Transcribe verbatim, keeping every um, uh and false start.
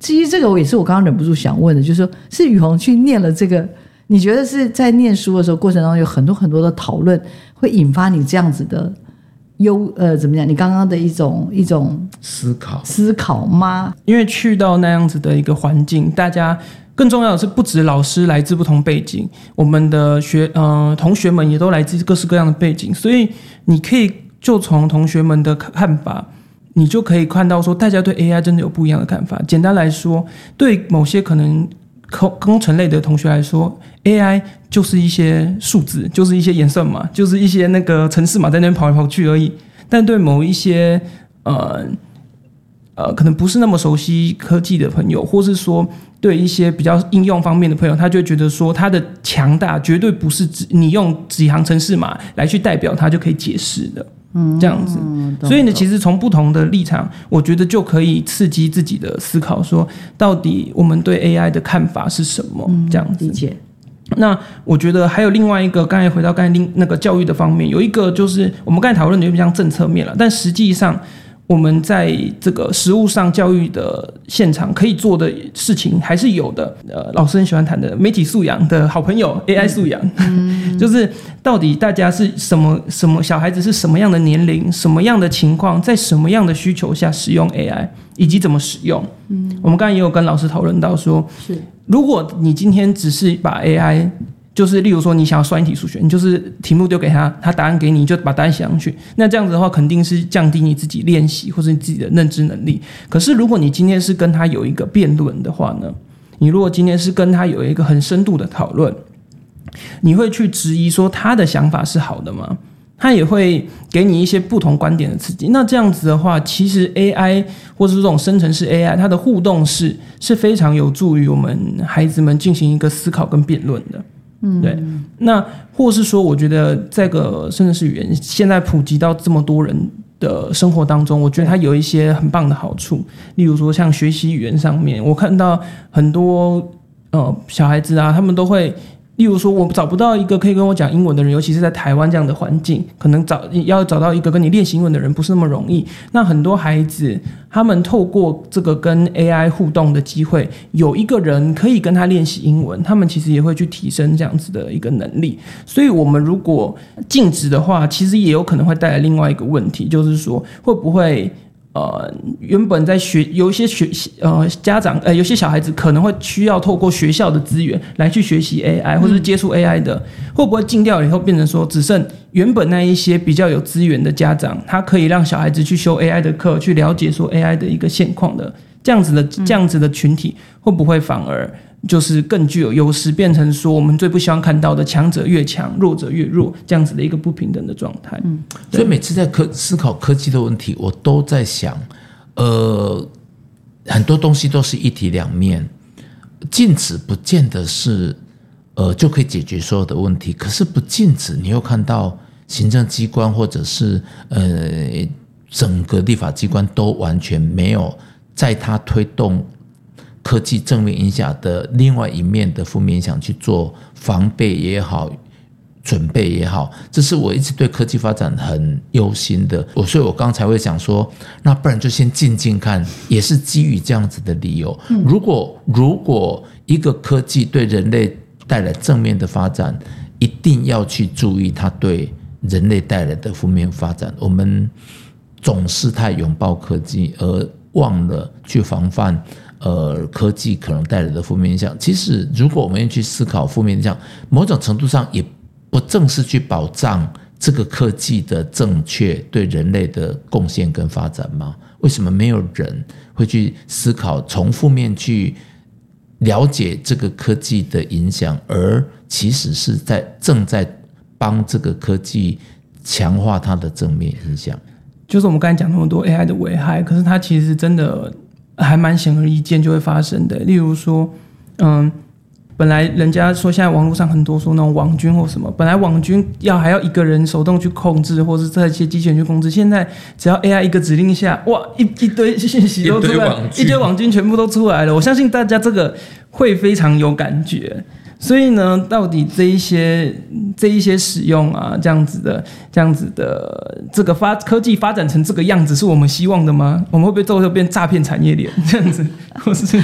其实这个我也是我刚刚忍不住想问的，就是说是宇宏去念了这个，你觉得是在念书的时候过程当中有很多很多的讨论，会引发你这样子的优呃怎么讲？你刚刚的一种一种思考思考吗？ 因为去到那样子的一个环境，大家更重要的是，不止老师来自不同背景，我们的学呃同学们也都来自各式各样的背景，所以你可以就从同学们的看法。你就可以看到说大家对 A I 真的有不一样的看法。简单来说，对某些可能工程类的同学来说 A I 就是一些数字，就是一些演算码，就是一些那个程式码在那边跑来跑去而已。但对某一些呃呃可能不是那么熟悉科技的朋友，或是说对一些比较应用方面的朋友，他就会觉得说它的强大绝对不是你用几行程式码来去代表它就可以解释的。这样子，所以呢，其实从不同的立场，我觉得就可以刺激自己的思考，说到底我们对 A I 的看法是什么？这样子。 理解。 那我觉得还有另外一个，刚才回到刚才另那个教育的方面，有一个就是我们刚才讨论的有点像政策面了，但实际上我们在这个实务上教育的现场可以做的事情还是有的。呃，老师很喜欢谈的媒体素养的好朋友 A I 素养，嗯、就是到底大家是什么什么小孩子是什么样的年龄、什么样的情况，在什么样的需求下使用 A I， 以及怎么使用。嗯，我们刚才也有跟老师讨论到说，是如果你今天只是把 A I。就是例如说你想要算一题数学，你就是题目丢给他，他答案给你，你就把答案写上去。那这样子的话肯定是降低你自己练习或是你自己的认知能力。可是如果你今天是跟他有一个辩论的话呢，你如果今天是跟他有一个很深度的讨论，你会去质疑说他的想法是好的吗？他也会给你一些不同观点的刺激。那这样子的话，其实 A I 或者是这种生成式 A I， 它的互动式是非常有助于我们孩子们进行一个思考跟辩论的。对，那或是说，我觉得这个生成式语言现在普及到这么多人的生活当中，我觉得它有一些很棒的好处。例如说，像学习语言上面，我看到很多呃小孩子啊，他们都会。例如说，我找不到一个可以跟我讲英文的人，尤其是在台湾这样的环境，可能找要找到一个跟你练习英文的人不是那么容易。那很多孩子，他们透过这个跟 A I 互动的机会，有一个人可以跟他练习英文，他们其实也会去提升这样子的一个能力。所以，我们如果禁止的话，其实也有可能会带来另外一个问题，就是说会不会？呃，原本在学有一些学呃家长呃有些小孩子可能会需要透过学校的资源来去学习 A I 或者接触 A I 的，嗯、会不会禁掉以后变成说只剩原本那一些比较有资源的家长，他可以让小孩子去修 A I 的课，去了解说 A I 的一个现况的这样子的这样子的群体，会不会反而就是更具有优势，变成说我们最不希望看到的强者越强，弱者越弱这样子的一个不平等的状态。嗯， 所以每次在科思考科技的问题，我都在想，呃，很多东西都是一体两面，禁止不见得是呃就可以解决所有的问题，可是不禁止，你又看到行政机关或者是呃整个立法机关都完全没有在它推动科技正面影响的另外一面的负面影响去做防备也好，准备也好，这是我一直对科技发展很忧心的。所以我刚才会想说，那不然就先静静看，也是基于这样子的理由。如果如果一个科技对人类带来正面的发展，一定要去注意它对人类带来的负面发展。我们总是太拥抱科技，而忘了去防范呃，科技可能带来的负面影响。其实如果我们要去思考负面影响，某种程度上也不正是去保障这个科技的正确对人类的贡献跟发展吗？为什么没有人会去思考从负面去了解这个科技的影响，而其实是在正在帮这个科技强化它的正面影响？ 就是我们刚才讲那么多 A I 的危害，可是它其实真的还蛮显而易见就会发生的。例如说，嗯，本来人家说现在网络上很多说那种网军或什么，本来网军要还要一个人手动去控制，或是这些机器人去控制，现在只要 A I 一个指令下，哇，一一堆信息都出来，一堆网军全部都出来了。我相信大家这个会非常有感觉。所以呢，到底这一些这一些使用啊，这样子的这样子的这个发科技发展成这个样子，是我们希望的吗？我们会不会最后变诈骗产业链这样子，或是